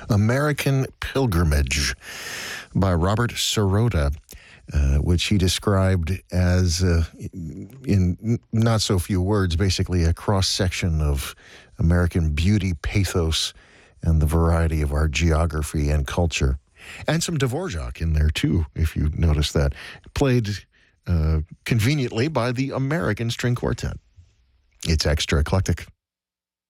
American Pilgrimage by Robert Sirota, which he described as, in not so few words, basically a cross-section of American beauty, pathos, and the variety of our geography and culture. And some Dvorak in there, too, if you notice that. Played conveniently by the American String Quartet. It's extra eclectic.